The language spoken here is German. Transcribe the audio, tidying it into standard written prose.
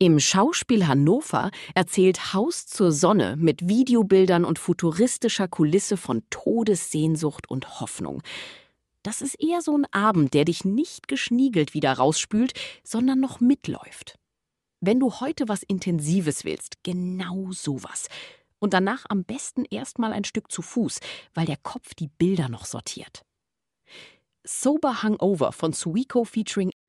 Im Schauspiel Hannover erzählt Haus zur Sonne mit Videobildern und futuristischer Kulisse von Todessehnsucht und Hoffnung. Das ist eher so ein Abend, der dich nicht geschniegelt wieder rausspült, sondern noch mitläuft. Wenn du heute was Intensives willst, genau sowas. Und danach am besten erstmal ein Stück zu Fuß, weil der Kopf die Bilder noch sortiert. Sober Hungover von Suiko featuring